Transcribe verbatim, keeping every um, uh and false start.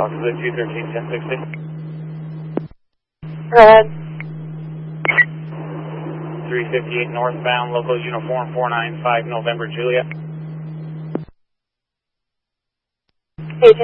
Oxford two thirteen ten sixty. Go ahead. three fifty-eight northbound, local uniform four nine five November Juliet.